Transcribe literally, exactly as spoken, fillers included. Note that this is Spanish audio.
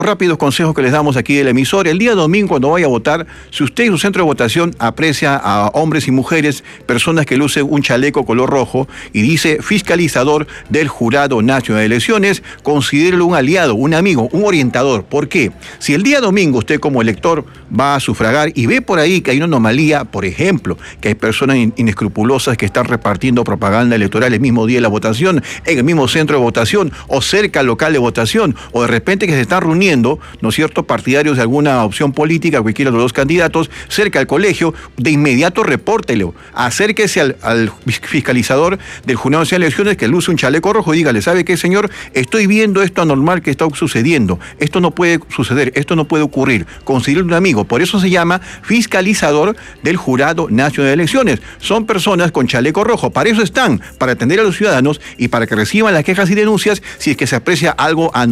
Rápidos consejos que les damos aquí del emisor. El día domingo, cuando vaya a votar, si usted en su centro de votación aprecia a hombres y mujeres, personas que lucen un chaleco color rojo y dice fiscalizador del Jurado Nacional de Elecciones, considérelo un aliado, un amigo, un orientador. ¿Por qué? Si el día domingo usted como elector va a sufragar y ve por ahí que hay una anomalía, por ejemplo, que hay personas inescrupulosas que están repartiendo propaganda electoral el mismo día de la votación, en el mismo centro de votación o cerca al local de votación, o de repente que se están reuniendo, ¿no es cierto?, partidarios de alguna opción política, cualquiera de los dos candidatos, cerca al colegio, de inmediato repórtelo, acérquese al, al fiscalizador del Jurado Nacional de Elecciones que luce un chaleco rojo y dígale, ¿sabe qué, señor? Estoy viendo esto anormal que está sucediendo, esto no puede suceder, esto no puede ocurrir, considere un amigo. Por eso se llama fiscalizador del Jurado Nacional de Elecciones. Son personas con chaleco rojo, para eso están, para atender a los ciudadanos y para que reciban las quejas y denuncias si es que se aprecia algo anormal